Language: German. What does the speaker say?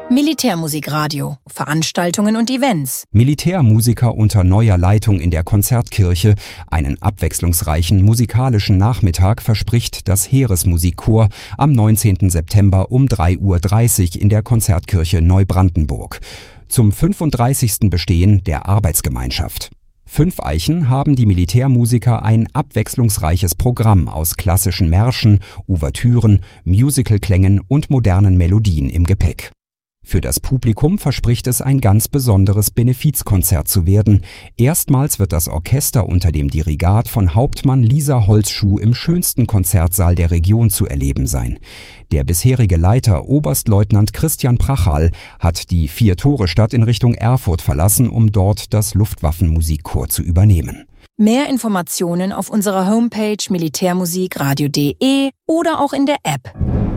Militärmusikradio, Veranstaltungen und Events. Militärmusiker unter neuer Leitung in der Konzertkirche. Einen abwechslungsreichen musikalischen Nachmittag verspricht das Heeresmusikchor am 19. September um 3:30 Uhr in der Konzertkirche Neubrandenburg. Zum 35. Bestehen der Arbeitsgemeinschaft. 5 Eichen haben die Militärmusiker ein abwechslungsreiches Programm aus klassischen Märschen, Ouvertüren, Musicalklängen und modernen Melodien im Gepäck. Für das Publikum verspricht es ein ganz besonderes Benefizkonzert zu werden. Erstmals wird das Orchester unter dem Dirigat von Hauptmann Lisa Holzschuh im schönsten Konzertsaal der Region zu erleben sein. Der bisherige Leiter Oberstleutnant Christian Prachal hat die 4-Tore-Stadt in Richtung Erfurt verlassen, um dort das Luftwaffenmusikchor zu übernehmen. Mehr Informationen auf unserer Homepage militärmusikradio.de oder auch in der App.